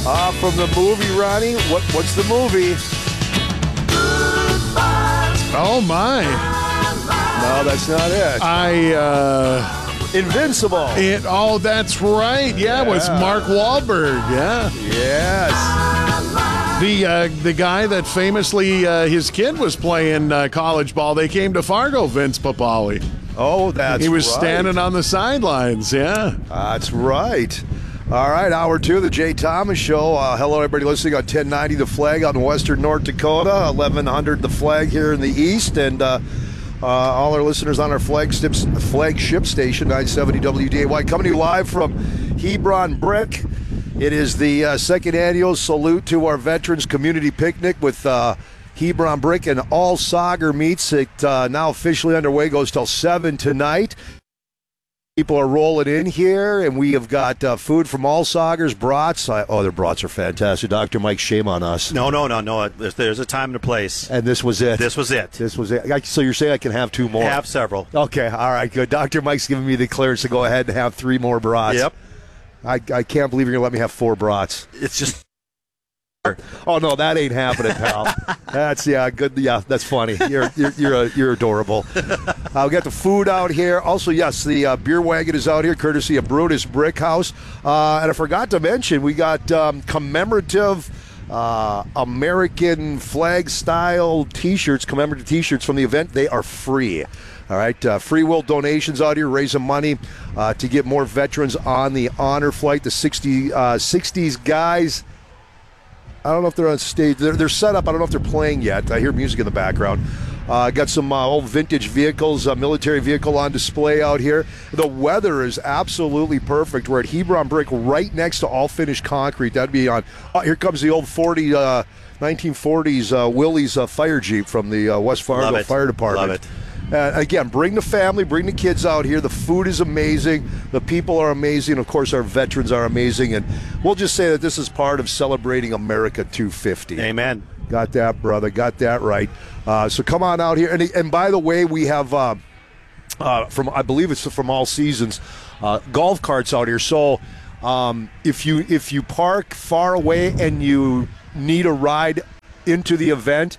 From the movie, Ronnie. What's the movie? Oh, my. No, that's not it. Invincible. That's right. Yeah, it was Mark Wahlberg. Yeah. Yes. The guy that famously his kid was playing college ball. They came to Fargo, Vince Papale. Oh, that's right. He was standing on the sidelines. Yeah. That's right. All right, hour 2 of the Jay Thomas Show. Hello, everybody listening on 1090 The Flag out in western North Dakota, 1100 The Flag here in the east, and all our listeners on our flagship station, 970 WDAY, coming to you live from Hebron Brick. It is the second annual Salute to Our Veterans Community Picnic with Hebron Brick and All Sager Meats. It now officially underway, goes till 7 tonight. People are rolling in here, and we have got food from All Sagers, brats. Their brats are fantastic. Dr. Mike, shame on us. No. There's a time and a place. And this was it. This was it. So you're saying I can have 2 more? Have several. Okay, all right, good. Dr. Mike's giving me the clearance to go ahead and have 3 more brats. Yep. I can't believe you're going to let me have 4 brats. It's just... Oh, no, that ain't happening, pal. That's, good. Yeah, that's funny. You're adorable. We got the food out here. Also, yes, the beer wagon is out here, courtesy of Brutus Brick House. And I forgot to mention, we got commemorative American flag-style T-shirts, commemorative T-shirts from the event. They are free. All right, free will donations out here, raising money to get more veterans on the honor flight. The 60s guys, I don't know if they're on stage. They're set up. I don't know if they're playing yet. I hear music in the background. Got some old vintage vehicles, military vehicle on display out here. The weather is absolutely perfect. We're at Hebron Brick, right next to All Finished Concrete. That'd be on. Here comes the old 1940s Willys fire Jeep from the West Fargo Fire Department. Love it. Again, bring the family, bring the kids out here. The food is amazing. The people are amazing. Of course, our veterans are amazing. And we'll just say that this is part of celebrating America 250. Amen. Got that, brother. Got that right. So come on out here. And by the way, we have, I believe it's from All Seasons, golf carts out here. So if you park far away and you need a ride into the event,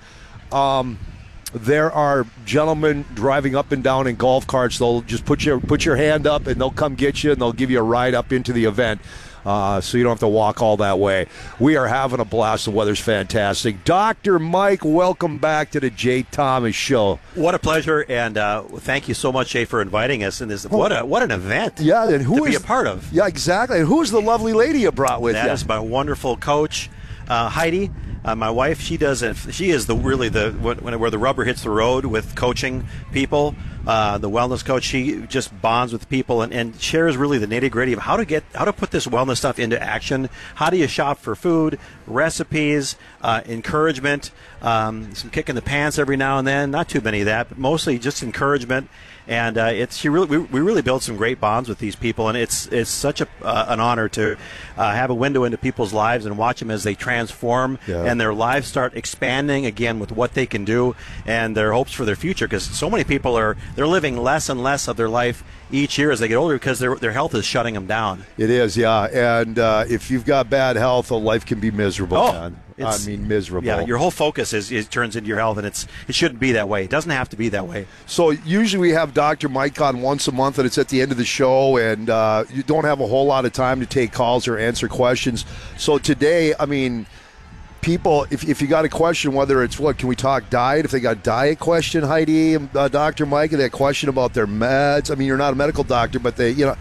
there are gentlemen driving up and down in golf carts. They'll just put your hand up, and they'll come get you, and they'll give you a ride up into the event, so you don't have to walk all that way. We are having a blast. The weather's fantastic. Dr. Mike, welcome back to the Jay Thomas Show. What a pleasure, and thank you so much, Jay, for inviting us. And what an event! Yeah, and who to be a part of? Yeah, exactly. And who's the lovely lady you brought with you? That is my wonderful coach, Heidi. My wife, she is where the rubber hits the road with coaching people. The wellness coach, she just bonds with people and shares really the nitty gritty of how to put this wellness stuff into action. How do you shop for food, recipes, encouragement, some kick in the pants every now and then. Not too many of that, but mostly just encouragement. And we really build some great bonds with these people, and it's such an honor to have a window into people's lives and watch them as they transform and their lives start expanding again with what they can do and their hopes for their future. Because so many people they're living less and less of their life each year as they get older because their health is shutting them down. It is, yeah. And if you've got bad health, life can be miserable, man. Miserable. Yeah, your whole focus turns into your health, and it shouldn't be that way. It doesn't have to be that way. So usually we have Dr. Mike on once a month, and it's at the end of the show, and you don't have a whole lot of time to take calls or answer questions. So today, people, if you got a question, whether it's can we talk diet? If they got a diet question, Heidi, Dr. Mike, and that question about their meds. You're not a medical doctor, but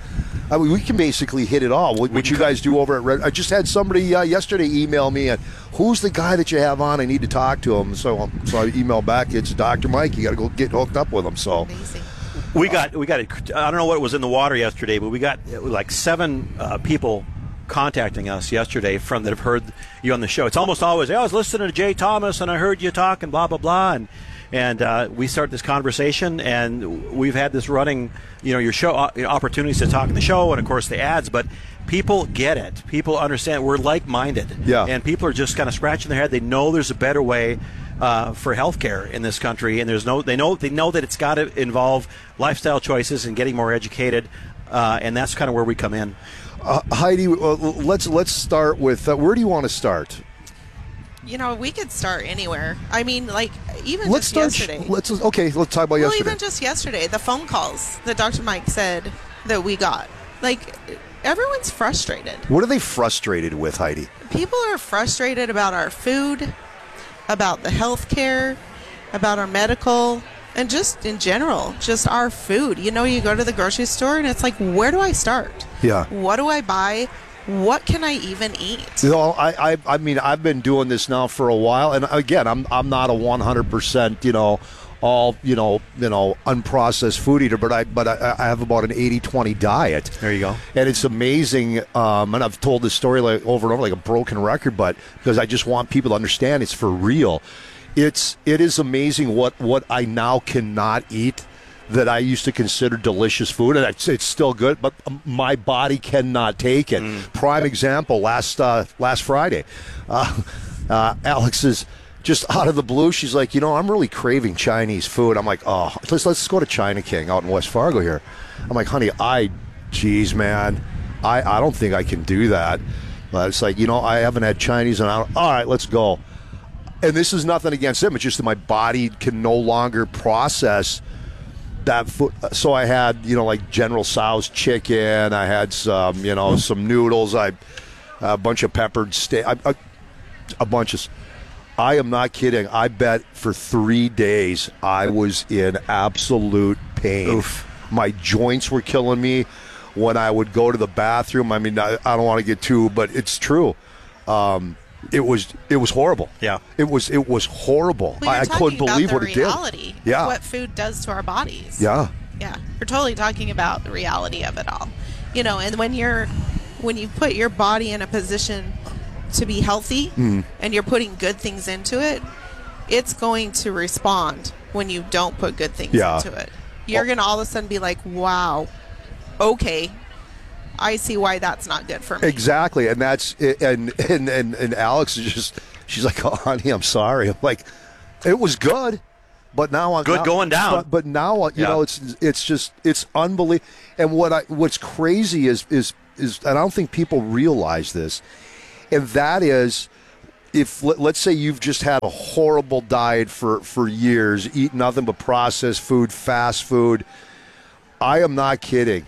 we can basically hit it all. What you guys do over at Red. I just had somebody yesterday email me, and who's the guy that you have on? I need to talk to him. So I emailed back. It's Dr. Mike. You got to go get hooked up with him. So amazing. We got. I don't know what was in the water yesterday, but we got like 7 people contacting us yesterday that have heard you on the show. It's almost always, I was listening to Jay Thomas and I heard you talk and blah blah blah, and we start this conversation, and we've had this running, your show opportunities to talk in the show, and of course the ads, but people get it. People understand we're like-minded, and people are just kind of scratching their head. They know there's a better way for healthcare in this country, and they know that it's got to involve lifestyle choices and getting more educated, and that's kind of where we come in. Heidi, let's start with where do you want to start? You know, we could start anywhere. I mean, like, even Let's just start. yesterday. Let's talk about Well, yesterday. even just yesterday, the phone calls that Dr. Mike said that we got. Like, everyone's frustrated. What are they frustrated with, Heidi? People are frustrated about our food, about the health care, about our medical, and just in general, just our food. You know, you go to the grocery store and it's like, where do I start? Yeah. What do I buy? What can I even eat? You know, I mean, I've been doing this now for a while, and again, I'm not a 100%, all unprocessed food eater, but I have about an 80-20 diet. There you go. And it's amazing, and I've told this story like over and over like a broken record, but because I just want people to understand it's for real. It is amazing what I now cannot eat that I used to consider delicious food, and it's still good, but my body cannot take it. Prime example, last Friday, Alex is just out of the blue. She's like, I'm really craving Chinese food. I'm like, oh, let's go to China King out in West Fargo here. I'm like, honey, geez, man, I don't think I can do that. But it's like, I haven't had Chinese, and all right, let's go. And this is nothing against them. It's just that my body can no longer process that food. So I had, like General Tso's chicken. I had some, some noodles. A bunch of peppered steak. A bunch of. I am not kidding. I bet for 3 days I was in absolute pain. Oof. My joints were killing me when I would go to the bathroom. I mean, I don't want to get too, but it's true. It was horrible. Yeah. It was horrible. Well, I couldn't believe what it did. Reality, Yeah. what food does to our bodies. Yeah. Yeah, we're totally talking about the reality of it all. And when you put your body in a position to be healthy and you're putting good things into it, it's going to respond when you don't put good things into it. You're going to all of a sudden be like, wow, okay, I see why that's not good for me. Exactly, and that's and Alex is just, she's like, oh, honey, I'm sorry. I'm like, it was good, but now I'm Good going down. But now it's unbelievable. And what's crazy is and I don't think people realize this, and that is, if let's say you've just had a horrible diet for years, eat nothing but processed food, fast food. I am not kidding.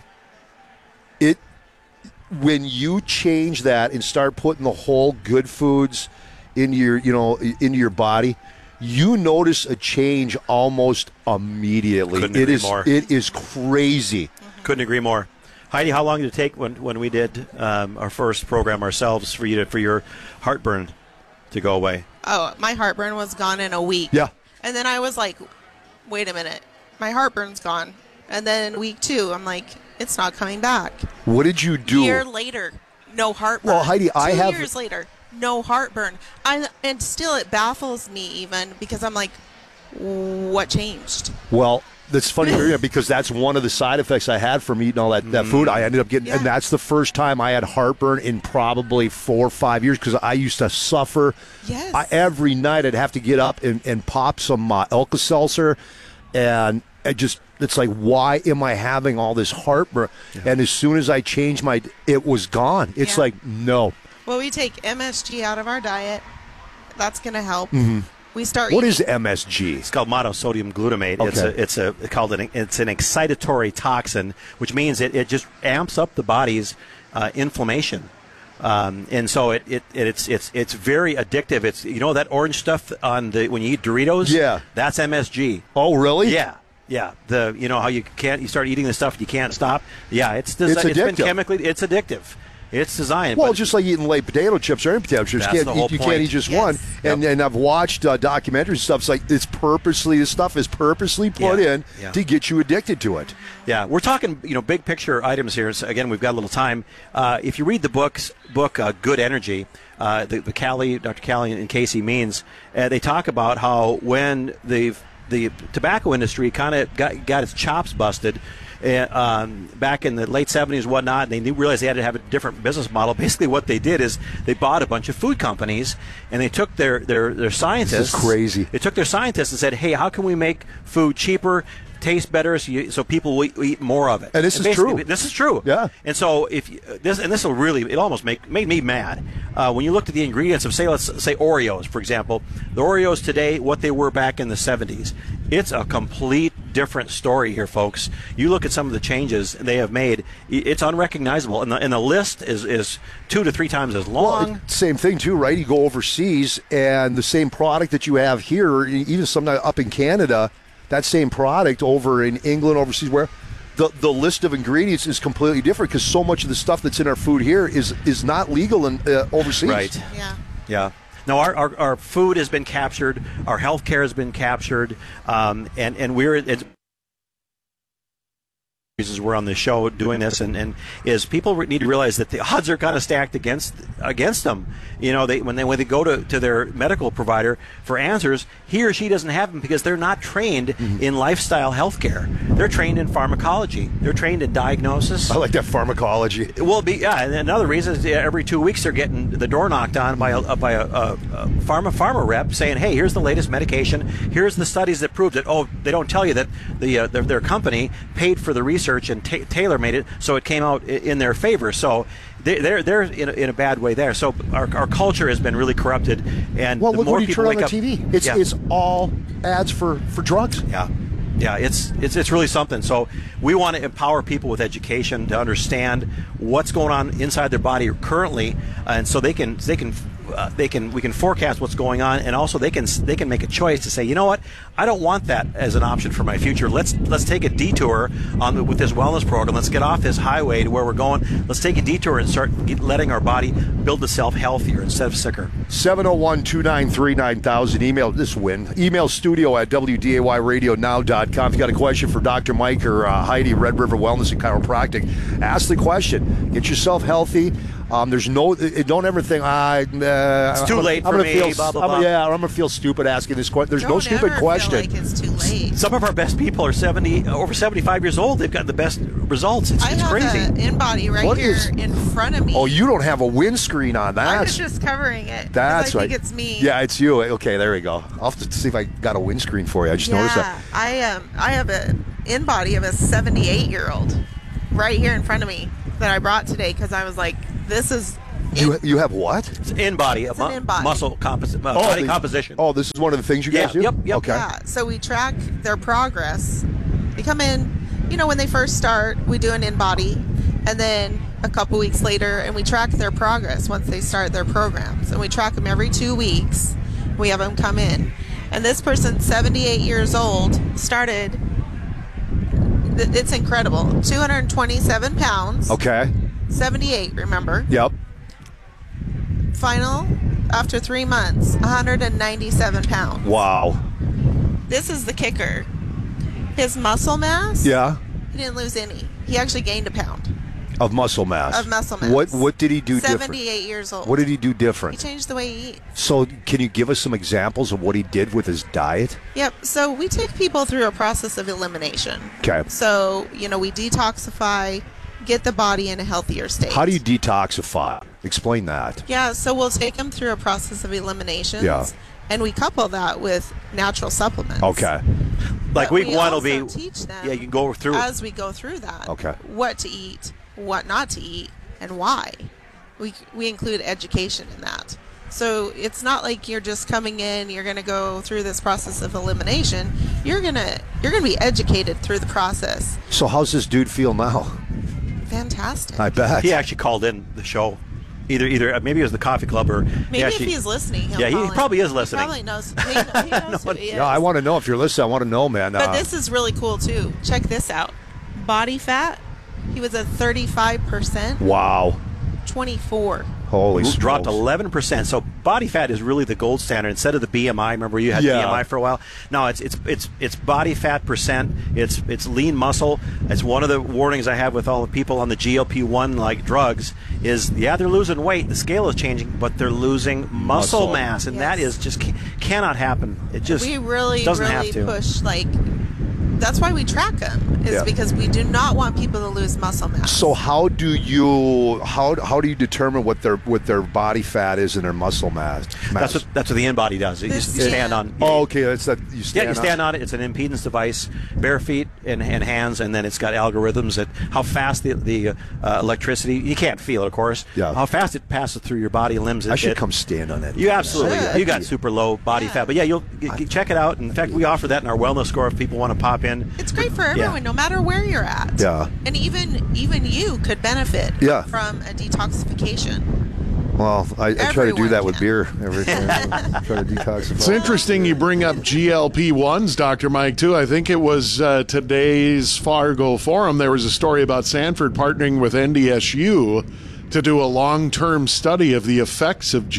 When you change that and start putting the whole good foods into your body, you notice a change almost immediately. Couldn't agree more. It is crazy. Couldn't agree more. Heidi, how long did it take when we did our first program ourselves for your heartburn to go away? Oh, my heartburn was gone in a week. Yeah. And then I was like, wait a minute, my heartburn's gone. And then week 2, I'm like, it's not coming back. What did you do? A year later, no heartburn. Well, Heidi, 2 years later, no heartburn. And still it baffles me even because I'm like, what changed? Well, that's funny because that's one of the side effects I had from eating all that food. I ended up getting, and that's the first time I had heartburn in probably 4 or 5 years because I used to suffer. Yes. Every night I'd have to get up and pop some Alka-Seltzer, and it's like, why am I having all this heartburn? Yeah. And as soon as I changed it was gone. It's like, no. Well, we take MSG out of our diet. That's going to help. Mm-hmm. We start. What is MSG? It's called monosodium glutamate. Okay. It's an excitatory toxin, which means it just amps up the body's inflammation. And so it's very addictive. It's that orange stuff when you eat Doritos. Yeah, that's MSG. Oh, really? Yeah. How you start eating the stuff and you can't stop. Yeah, it's addictive. It's been chemically, it's addictive. It's designed. Well, just like eating late potato chips or any potato chips, you can't eat just one. Yep. And I've watched documentaries and stuff. It's like this stuff is purposely put in to get you addicted to it. Yeah, we're talking big picture items here. So again, we've got a little time. If you read the book Good Energy, the Dr. Callie and Casey Means, they talk about how when the tobacco industry kind of got its chops busted back in the late 70s and whatnot, and they realized they had to have a different business model. Basically what they did is they bought a bunch of food companies, and they took their scientists. This is crazy. They took their scientists and said, hey, how can we make food cheaper, taste better, so people will eat more of it. And this is true. This is true. Yeah. And so if this will really, it almost made me mad when you looked at the ingredients of let's say Oreos, for example. The Oreos today, what they were back in the 70s, it's a complete different story here, folks. You look at some of the changes they have made; it's unrecognizable, and the list is 2 to 3 times as long. Well, same thing too, right? You go overseas, and the same product that you have here, even sometimes up in Canada, that same product over in England, overseas, where the list of ingredients is completely different because so much of the stuff that's in our food here is not legal in overseas. Right. Yeah. No, our food has been captured, our health care has been captured, and we're on the show doing this, and is people need to realize that the odds are kind of stacked against them. You know, when they go to their medical provider for answers, he or she doesn't have them because they're not trained in lifestyle health care. They're trained in pharmacology. They're trained in diagnosis. I like that pharmacology. Well, and another reason is every 2 weeks they're getting the door knocked on by a pharma rep saying, "Hey, here's the latest medication. Here's the studies that prove it." Oh, they don't tell you that their company paid for the research and tailor made it so it came out in their favor. So they're in a bad way there. So our culture has been really corrupted. And Well, the look more what you people turn on wake the up, TV. It's all ads for drugs. Yeah, it's really something. So we want to empower people with education to understand what's going on inside their body currently, and so we can forecast what's going on, and also they can make a choice to say, you know what, I don't want that as an option for my future. Let's take a detour with this wellness program. Let's get off this highway to where we're going. Let's take a detour and start letting our body build itself healthier instead of sicker. 701-293-9000. Email studio at wdayradio.now.com. If you got a question for Dr. Mike or Heidi, Red River Wellness and Chiropractic, ask the question. Get yourself healthy. Don't ever think it's too late for me. Blah, blah, blah. I'm gonna feel stupid asking this question. There's no Don't stupid ever question. Feel like it's too late. Some of our best people are over 75 years old. They've got the best results. It's I have crazy. an InBody right here in front of me. Oh, you don't have a windscreen on that. I was just covering it. That's I right. think it's me. Yeah, it's you. Okay, there we go. I'll have to see if I got a windscreen for you. I just noticed that. I have an InBody of a 78-year-old right here in front of me that I brought today because I was like, this is. You have what? It's InBody, It's an InBody. muscle body composition. Oh, this is one of the things you guys do? Yep. Okay. Yeah, so we track their progress. They come in, when they first start, we do an InBody, and then a couple weeks later, and we track their progress once they start their programs. And we track them every 2 weeks. We have them come in. And this person, 78 years old, started, it's incredible, 227 pounds. Okay. 78, remember? Yep. Final, after 3 months, 197 pounds. Wow. This is the kicker. His muscle mass, Yeah. he didn't lose any. He actually gained a pound Of muscle mass. of muscle mass. What did he do different? 78 years old. What did he do He different? changed the way he eats. So can you give us some examples of what he did with his diet? Yep. So we take people through a process of elimination. Okay. So, we detoxify, get the body in a healthier state. How do you detoxify? Explain that. Yeah, so we'll take them through a process of eliminations. Yeah. And we couple that with natural supplements. Okay. Like But week we one will also be. teach them Yeah, you can go through it. as we go through that. Okay. What to eat, what not to eat, and why. We include education in that. So it's not like you're just coming in, you're going to go through this process of elimination. You're going to be educated through the process. So how's this dude feel now? Fantastic. I bet. He actually called in the show. Either maybe it was the coffee club or Maybe if he's listening, he'll Yeah, he call in. probably is listening. He probably knows. He knows who he is. Yeah, I want to know if you're listening. I want to know, man. But this is really cool too. Check this out. Body fat, he was at 35%, Wow. 24. Holy smokes. dropped 11%. So body fat is really the gold standard instead of the BMI. Remember you had Yeah. BMI for a while. No, it's body fat percent. It's lean muscle. It's one of the warnings I have with all the people on the GLP-1 like drugs is they're losing weight. The scale is changing, but they're losing muscle mass, and that Yes. is just cannot happen. It just We really, doesn't really have to. push, that's why we track them. is Yeah. because we do not want people to lose muscle mass. So how do you determine what their body fat is and their muscle mass? That's what the InBody does. You stand on. Oh, okay. That's that. You stand. Yeah, you stand on it. It's an impedance device, bare feet and hands, and then it's got algorithms that how fast the electricity. You can't feel it, of course. Yeah. How fast it passes through your body and limbs. I should come stand on that. You absolutely. Should. You got super low body fat, but yeah, you check it out. In fact, we offer that in our wellness score if people want to pop in. It's great for everyone, no matter where you're at. Yeah. And even you could benefit from a detoxification. Well, I try to do Everyone that with can. beer every time. I try to detoxify. It's interesting you bring up GLP-1s, Dr. Mike, too. I think it was today's Fargo Forum. There was a story about Sanford partnering with NDSU to do a long-term study of the effects of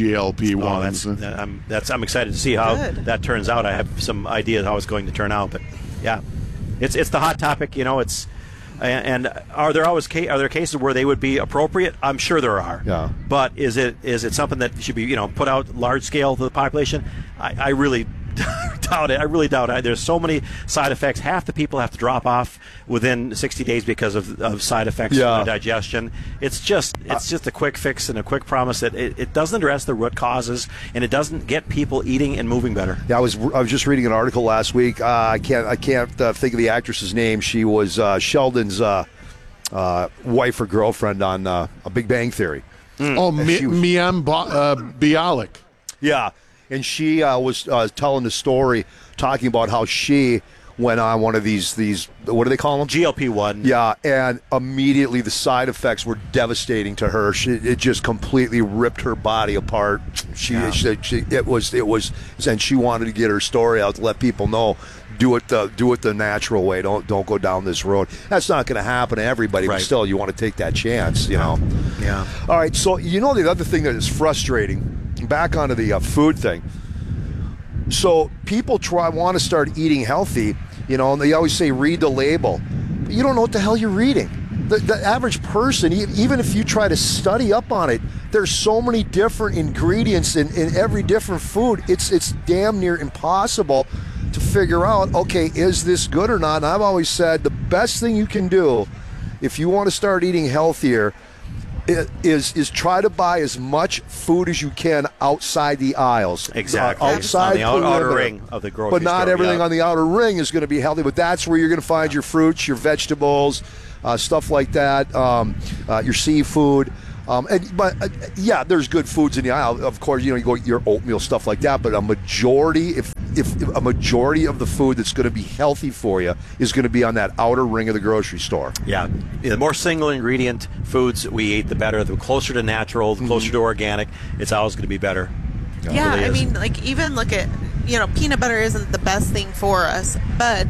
GLP-1s. I'm excited to see how Good. that turns out. I have some ideas how it's going to turn out, but yeah, it's the hot topic. And are there cases where they would be appropriate? I'm sure there are. Yeah. But is it something that should be put out large scale to the population? I really doubt it. I really doubt it. There's so many side effects. Half the people have to drop off within 60 days because of side effects from digestion. It's just a quick fix and a quick promise that it doesn't address the root causes and it doesn't get people eating and moving better. Yeah, I was just reading an article last week. I can't think of the actress's name. She was Sheldon's wife or girlfriend on A Big Bang Theory. Oh, Mayim Bialik. Yeah, and she was telling the story, talking about how she went on one of these what do they call them? GLP-1. Yeah, and immediately the side effects were devastating to her. It just completely ripped her body apart. It was, and she wanted to get her story out to let people know. Do it the natural way. Don't go down this road. That's not going to happen to everybody, but still, you want to take that chance. Yeah. All right. So the other thing that is frustrating. Back onto the food thing. So people want to start eating healthy, and they always say read the label, but you don't know what the hell you're reading. The average person, even if you try to study up on it, there's so many different ingredients in every different food. It's damn near impossible to figure out, okay, is this good or not? And I've always said the best thing you can do if you want to start eating healthier is try to buy as much food as you can outside the aisles. Exactly. Outside on the outer ring of the grocery But not store, everything on the outer ring is going to be healthy, but that's where you're going to find your fruits, your vegetables, stuff like that, your seafood. There's good foods in the aisle. Of course, you go your oatmeal, stuff like that. But a majority, if a majority of the food that's going to be healthy for you is going to be on that outer ring of the grocery store. Yeah, the more single ingredient foods we eat, the better. The closer to natural, the closer to organic, it's always going to be better. Yeah, It really I is. mean, like even look at peanut butter isn't the best thing for us, but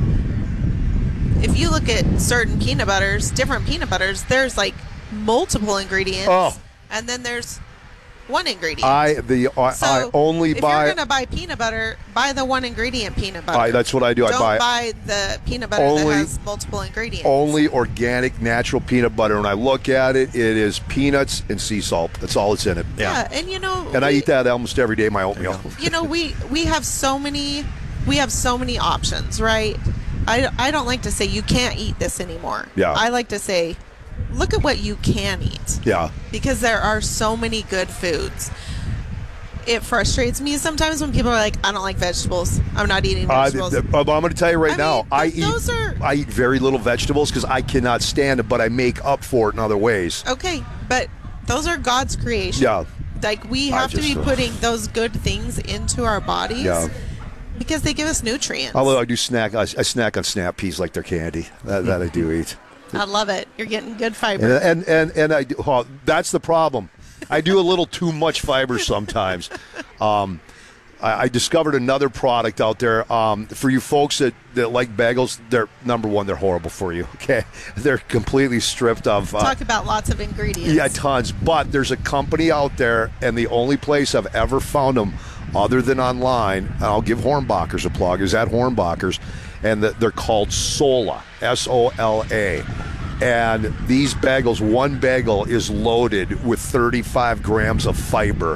if you look at certain peanut butters, different peanut butters, there's like multiple ingredients, and then there's one ingredient. I only if buy. you're gonna buy peanut butter, buy the one ingredient peanut butter. That's what I do. Don't I buy the peanut butter that has multiple ingredients. Only organic, natural peanut butter. When I look at it, it is peanuts and sea salt. That's all that's in it. Yeah, and And I eat that almost every day in my oatmeal. we have so many options, right? I don't like to say you can't eat this anymore. Yeah. I like to say, look at what you can eat. Yeah. Because there are so many good foods. It frustrates me sometimes when people are like, I don't like vegetables. I'm not eating vegetables. I'm going to tell you right now, I eat very little vegetables because I cannot stand it, but I make up for it in other ways. Okay, but those are God's creation. Yeah. Like we have to be putting those good things into our bodies. Yeah. Because they give us nutrients. Although I do snack, I snack on snap peas like they're candy. That I do eat. I love it. You're getting good fiber. And I do, that's the problem. I do a little too much fiber sometimes. I discovered another product out there for you folks that like bagels. They're number one. They're horrible for you. Okay, they're completely stripped of. Talk about lots of ingredients. Yeah, tons. But there's a company out there, and the only place I've ever found them, other than online, and I'll give Hornbachers a plug, is at Hornbachers, and they're called Sola, S-O-L-A. And these bagels, one bagel is loaded with 35 grams of fiber,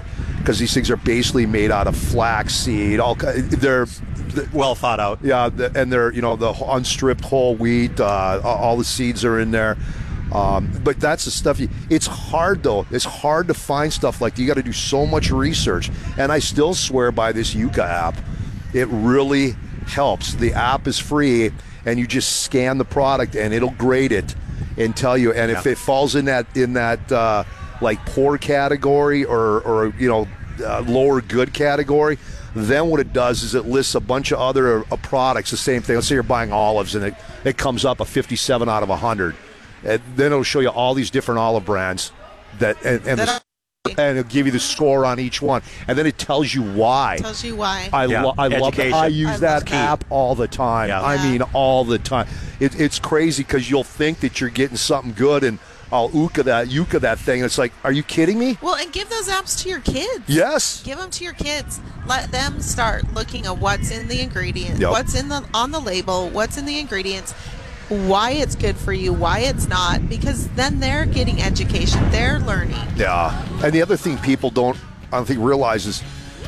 because these things are basically made out of flaxseed. They're well thought out. Yeah, and they're the unstripped whole wheat. All the seeds are in there. But that's the stuff. It's hard though. It's hard to find stuff like that. You got to do so much research. And I still swear by this Yuka app. It really helps. The app is free, and you just scan the product, and it'll grade it and tell you. And if it falls in that like poor category or lower good category, then what it does is it lists a bunch of other products, the same thing. Let's say you're buying olives, and it comes up a 57 out of 100. And then it'll show you all these different olive brands and it'll give you the score on each one, and then it tells you why. I love it. I use that app all the time. Yeah. I mean, all the time. It's crazy because you'll think that you're getting something good, and I'll yuka that thing. And it's like, are you kidding me? Well, and give those apps to your kids. Yes. Give them to your kids. Let them start looking at what's in the ingredients, what's on the label, what's in the ingredients, why it's good for you, why it's not, because then they're getting education, they're learning. Yeah. And the other thing people I don't think realize is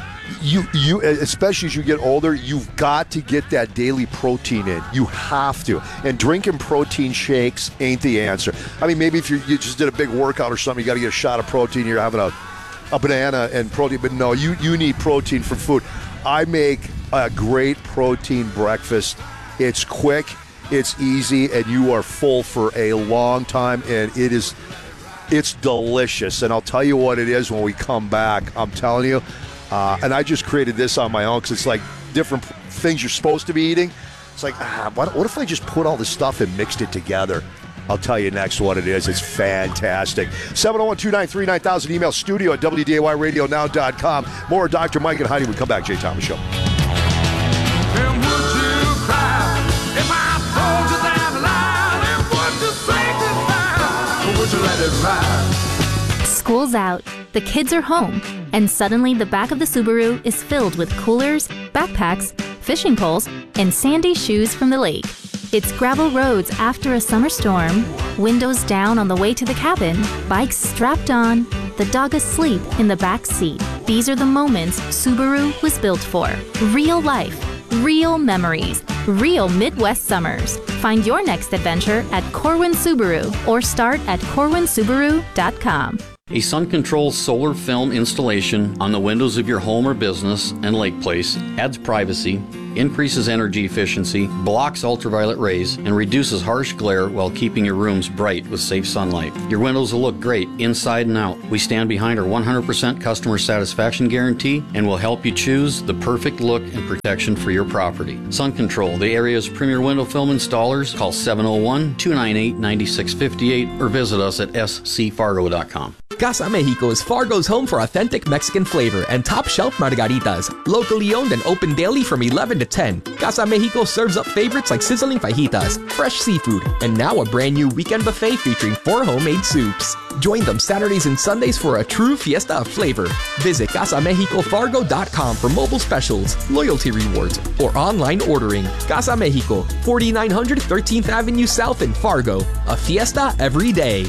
you especially as you get older, you've got to get that daily protein in. You have to. And drinking protein shakes ain't the answer. I mean, maybe if you just did a big workout or something, you got to get a shot of protein, you're having a banana and protein, but no, you need protein from food. I make a great protein breakfast. It's quick, it's easy, and you are full for a long time, and it's delicious. And I'll tell you what it is when we come back. I'm telling you. And I just created this on my own because it's like different things you're supposed to be eating. It's like, what if I just put all this stuff and mixed it together? I'll tell you next what it is. It's fantastic. 701-293-9000. Email studio at WDAYRadioNow.com. More Dr. Mike and Heidi. We come back. Jay Thomas Show. And would you cry if I told you that line? And would you say goodbye? Or would you let it ride? School's out, the kids are home, and suddenly the back of the Subaru is filled with coolers, backpacks, fishing poles, and sandy shoes from the lake. It's gravel roads after a summer storm, windows down on the way to the cabin, bikes strapped on, the dog asleep in the back seat. These are the moments Subaru was built for. Real life, real memories, real Midwest summers. Find your next adventure at Corwin Subaru or start at corwinsubaru.com. A Sun Control solar film installation on the windows of your home or business and lake place adds privacy, increases energy efficiency, blocks ultraviolet rays, and reduces harsh glare while keeping your rooms bright with safe sunlight. Your windows will look great inside and out. We stand behind our 100% customer satisfaction guarantee and will help you choose the perfect look and protection for your property. Sun Control, the area's premier window film installers. Call 701-298-9658 or visit us at scfargo.com. Casa Mexico is Fargo's home for authentic Mexican flavor and top-shelf margaritas. Locally owned and open daily from 11 to 10. Casa Mexico serves up favorites like sizzling fajitas, fresh seafood, and now a brand new weekend buffet featuring 4 homemade soups. Join them Saturdays and Sundays for a true fiesta of flavor. Visit CasaMexicoFargo.com for mobile specials, loyalty rewards, or online ordering. Casa Mexico, 4900 13th Avenue South in Fargo. A fiesta every day.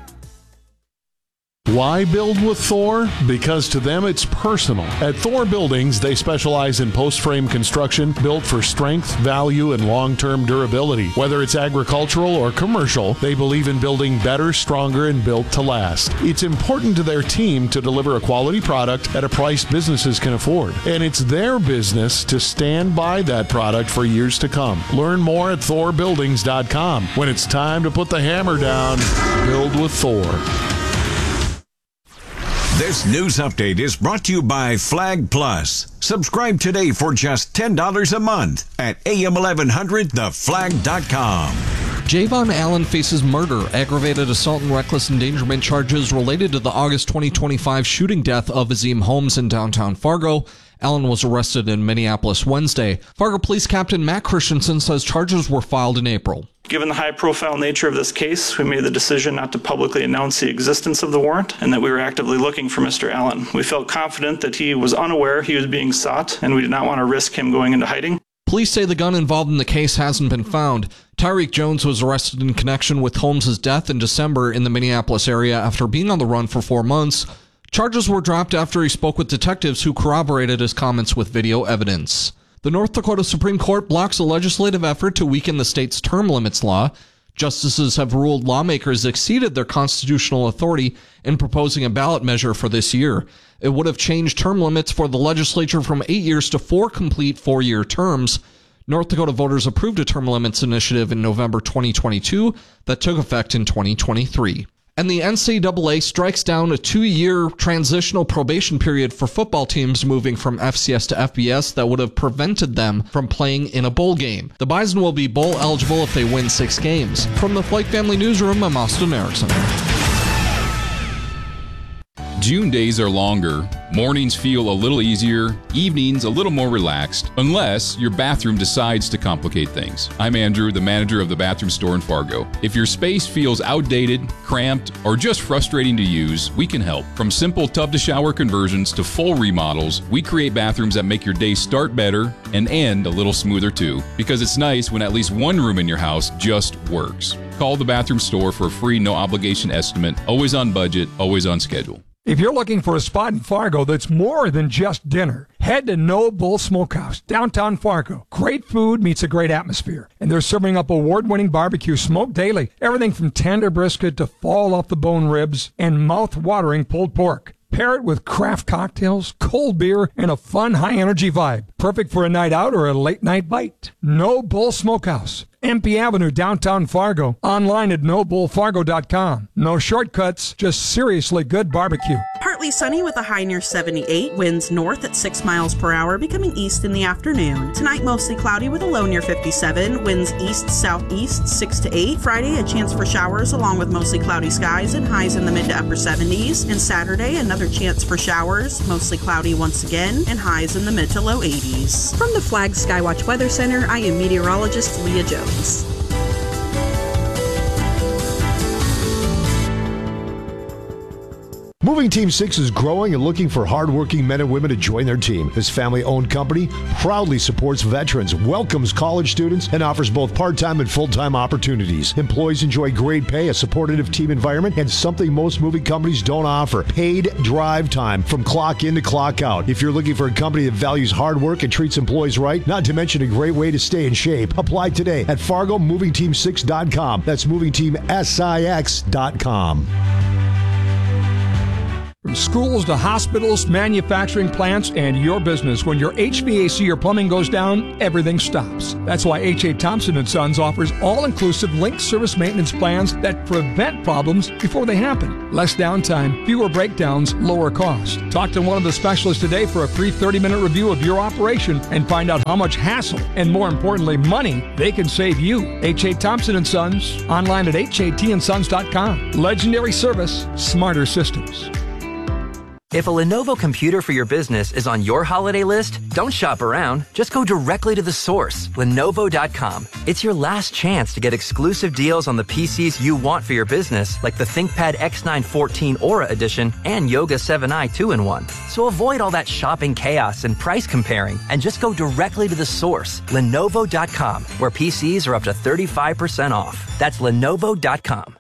Why build with Thor? Because to them it's personal. At Thor Buildings, they specialize in post-frame construction built for strength, value, and long-term durability. Whether it's agricultural or commercial, they believe in building better, stronger, and built to last. It's important to their team to deliver a quality product at a price businesses can afford. And it's their business to stand by that product for years to come. Learn more at ThorBuildings.com. When it's time to put the hammer down, build with Thor. This news update is brought to you by Flag Plus. Subscribe today for just $10 a month at AM1100theflag.com. Javon Allen faces murder, aggravated assault, and reckless endangerment charges related to the August 2025 shooting death of Azim Holmes in downtown Fargo. Allen was arrested in Minneapolis Wednesday. Fargo Police Captain Matt Christensen says charges were filed in April. Given the high-profile nature of this case, we made the decision not to publicly announce the existence of the warrant and that we were actively looking for Mr. Allen. We felt confident that he was unaware he was being sought, and we did not want to risk him going into hiding. Police say the gun involved in the case hasn't been found. Tyreek Jones was arrested in connection with Holmes' death in December in the Minneapolis area after being on the run for 4 months. Charges were dropped after he spoke with detectives who corroborated his comments with video evidence. The North Dakota Supreme Court blocks a legislative effort to weaken the state's term limits law. Justices have ruled lawmakers exceeded their constitutional authority in proposing a ballot measure for this year. It would have changed term limits for the legislature from 8 years to 4 complete 4-year terms. North Dakota voters approved a term limits initiative in November 2022 that took effect in 2023. And the NCAA strikes down a 2-year transitional probation period for football teams moving from FCS to FBS that would have prevented them from playing in a bowl game. The Bison will be bowl eligible if they win 6 games. From the Flake Family Newsroom, I'm Austin Erickson. June days are longer, mornings feel a little easier, evenings a little more relaxed, unless your bathroom decides to complicate things. I'm Andrew, the manager of the bathroom store in Fargo. If your space feels outdated, cramped, or just frustrating to use, we can help. From simple tub-to-shower conversions to full remodels, we create bathrooms that make your day start better and end a little smoother too, because it's nice when at least one room in your house just works. Call the bathroom store for a free no-obligation estimate, always on budget, always on schedule. If you're looking for a spot in Fargo that's more than just dinner, head to No Bull Smokehouse, downtown Fargo. Great food meets a great atmosphere. And they're serving up award-winning barbecue smoked daily. Everything from tender brisket to fall-off-the-bone ribs and mouth-watering pulled pork. Pair it with craft cocktails, cold beer, and a fun, high-energy vibe. Perfect for a night out or a late-night bite. No Bull Smokehouse. MP Avenue, downtown Fargo. Online at nobullfargo.com. No shortcuts, just seriously good barbecue. Partly sunny with a high near 78. Winds north at 6 miles per hour, becoming east in the afternoon. Tonight, mostly cloudy with a low near 57. Winds east-southeast 6 to 8. Friday, a chance for showers along with mostly cloudy skies and highs in the mid to upper 70s. And Saturday, another chance for showers, mostly cloudy once again, and highs in the mid to low 80s. From the Flag Skywatch Weather Center, I am meteorologist Leah Jones. Moving Team 6 is growing and looking for hardworking men and women to join their team. This family-owned company proudly supports veterans, welcomes college students, and offers both part-time and full-time opportunities. Employees enjoy great pay, a supportive team environment, and something most moving companies don't offer: paid drive time from clock in to clock out. If you're looking for a company that values hard work and treats employees right, not to mention a great way to stay in shape, apply today at FargoMovingTeam6.com. That's MovingTeamSix.com. From schools to hospitals, manufacturing plants, and your business, when your HVAC or plumbing goes down, everything stops. That's why H.A. Thompson & Sons offers all-inclusive linked service maintenance plans that prevent problems before they happen. Less downtime, fewer breakdowns, lower cost. Talk to one of the specialists today for a free 30-minute review of your operation and find out how much hassle and, more importantly, money they can save you. H.A. Thompson & Sons, online at HATandsons.com. Legendary service, smarter systems. If a Lenovo computer for your business is on your holiday list, don't shop around. Just go directly to the source, Lenovo.com. It's your last chance to get exclusive deals on the PCs you want for your business, like the ThinkPad X9 14 Aura Edition and Yoga 7i 2-in-1. So avoid all that shopping chaos and price comparing, and just go directly to the source, Lenovo.com, where PCs are up to 35% off. That's Lenovo.com.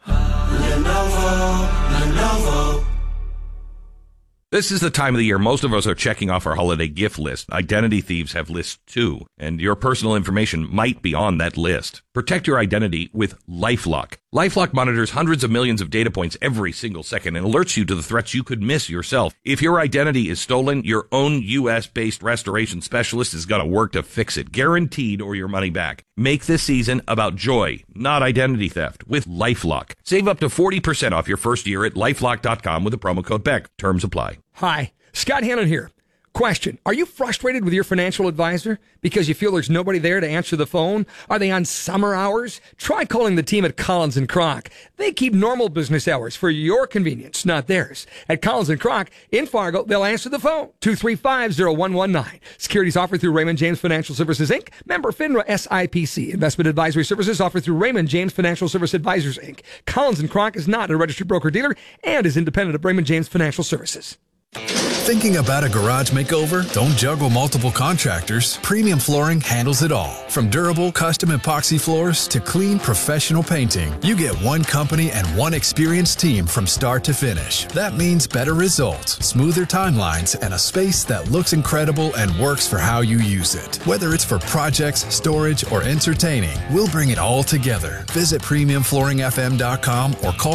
Lenovo. This is the time of the year most of us are checking off our holiday gift list. Identity thieves have lists too, and your personal information might be on that list. Protect your identity with LifeLock. LifeLock monitors hundreds of millions of data points every single second and alerts you to the threats you could miss yourself. If your identity is stolen, your own U.S.-based restoration specialist is going to work to fix it, guaranteed, or your money back. Make this season about joy, not identity theft, with LifeLock. Save up to 40% off your first year at LifeLock.com with the promo code BECK. Terms apply. Hi, Scott Hannon here. Question: are you frustrated with your financial advisor because you feel there's nobody there to answer the phone? Are they on summer hours? Try calling the team at Collins & Kroc. They keep normal business hours for your convenience, not theirs. At Collins & Kroc in Fargo, they'll answer the phone. 235-0119. Securities offered through Raymond James Financial Services, Inc. Member FINRA SIPC. Investment advisory services offered through Raymond James Financial Service Advisors, Inc. Collins & Kroc is not a registered broker-dealer and is independent of Raymond James Financial Services. Thinking about a garage makeover? Don't juggle multiple contractors. Premium Flooring handles it all. From durable custom epoxy floors to clean professional painting, you get one company and one experienced team from start to finish. That means better results, smoother timelines, and a space that looks incredible and works for how you use it. Whether it's for projects, storage, or entertaining, we'll bring it all together. Visit PremiumFlooringFM.com or call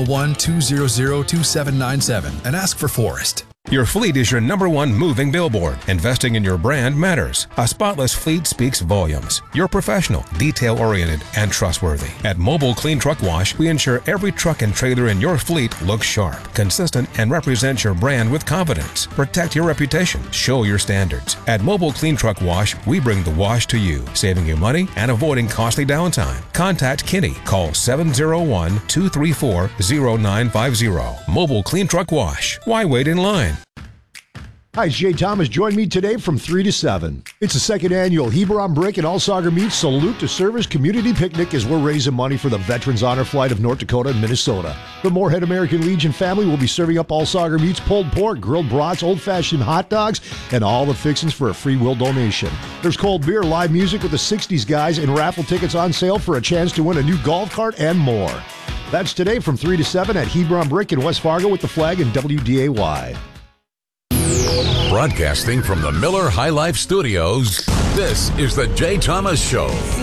701-200-2797 and ask for Forrest. Your fleet is your number one moving billboard. Investing in your brand matters. A spotless fleet speaks volumes. You're professional, detail-oriented, and trustworthy. At Mobile Clean Truck Wash, we ensure every truck and trailer in your fleet looks sharp, consistent, and represents your brand with confidence. Protect your reputation. Show your standards. At Mobile Clean Truck Wash, we bring the wash to you, saving you money and avoiding costly downtime. Contact Kenny. Call 701-234-0950. Mobile Clean Truck Wash. Why wait in line? Hi, it's Jay Thomas. Join me today from 3 to 7. It's the second annual Hebron Brick and All Sauger Meats Salute to Service Community Picnic as we're raising money for the Veterans Honor Flight of North Dakota and Minnesota. The Moorhead American Legion family will be serving up All Sauger Meats, pulled pork, grilled brats, old-fashioned hot dogs, and all the fixings for a free will donation. There's cold beer, live music with the 60s guys, and raffle tickets on sale for a chance to win a new golf cart and more. That's today from 3 to 7 at Hebron Brick in West Fargo with the Flag and WDAY. Broadcasting from the Miller High Life Studios, this is the Jay Thomas Show.